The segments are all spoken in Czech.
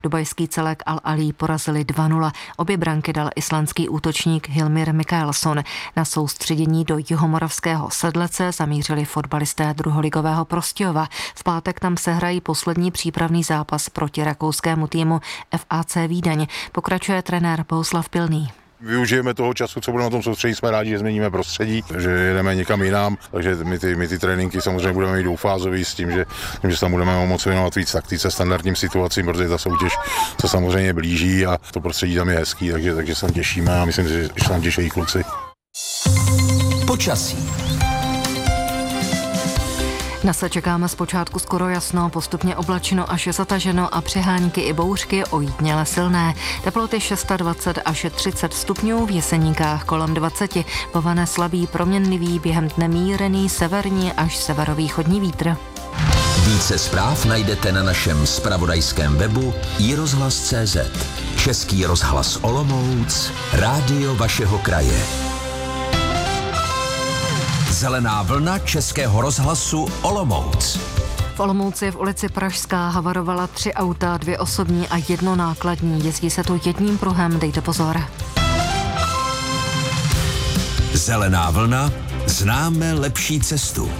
Dubajský celek Al-Ali porazili 2-0. Obě branky dal islandský útočník Hilmir Mikaelsson. Na soustředění do jihomoravského Sedlece zamířili fotbalisté druholigového Prostějova. V pátek tam sehrají poslední přípravný zápas proti rakouskému týmu FAC Vídeň. Pokračuje trenér Bohuslav Pilný. Využijeme toho času, co budeme na tom soustředit, jsme rádi, že změníme prostředí, že jedeme někam jinam, takže my ty tréninky samozřejmě budeme mít dvoufázový s tím, že se tam budeme moci věnovat víc taktice, standardním situacím, protože ta soutěž se samozřejmě blíží a to prostředí tam je hezký, takže se tam těšíme a myslím si, že se tam těší kluci. Počasí. Dnes se čekáme zpočátku skoro jasno, postupně oblačno až zataženo a přehánky i bouřky ojítněle silné. Teploty 26 až 30 stupňů, v Jeseníkách kolem 20. Povane slabý proměnlivý, během dne mírný severní až severovýchodní vítr. Více zpráv najdete na našem zpravodajském webu iRozhlas.cz. Český rozhlas Olomouc, rádio vašeho kraje. Zelená vlna Českého rozhlasu Olomouc. V Olomouci v ulici Pražská havarovala 3 auta, 2 osobní a 1 nákladní. Jezdí se tu jedním pruhem, dejte pozor. Zelená vlna, známe lepší cestu.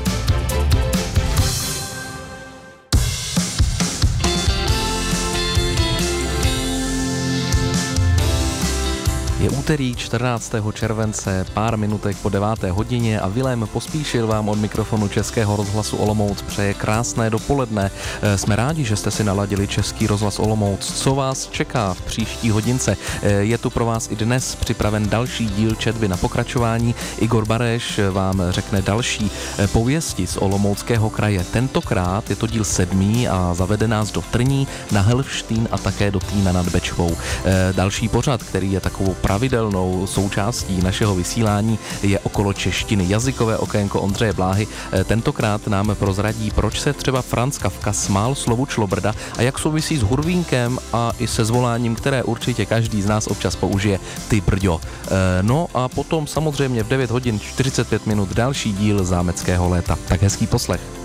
Je úterý 14. července, pár minutek po 9. hodině a Vilém Pospíšil vám od mikrofonu Českého rozhlasu Olomouc přeje krásné dopoledne. Jsme rádi, že jste si naladili Český rozhlas Olomouc. Co vás čeká v příští hodince? Je tu pro vás i dnes připraven další díl četby na pokračování. Igor Bareš vám řekne další pověsti z Olomouckého kraje. Tentokrát je to díl 7. a zavede nás do Trní, na Helštín a také do Týna nad Bečvou. Další pořad, který je takovou pravidelnou součástí našeho vysílání, je okolo češtiny. Jazykové okénko Ondřeje Bláhy tentokrát nám prozradí, proč se třeba Franz Kafka smál slovu člobrda a jak souvisí s hurvínkem a i se zvoláním, které určitě každý z nás občas použije, ty brďo. No a potom samozřejmě v 9 hodin 45 minut další díl Zámeckého léta. Tak hezký poslech.